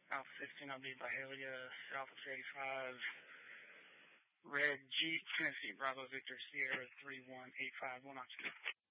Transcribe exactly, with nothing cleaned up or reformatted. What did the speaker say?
Alpha sixteen, I'll be Byhalia, Alpha eighty-five, Red Jeep, Tennessee, Bravo, Victor, Sierra, three one eight five, one oxygen.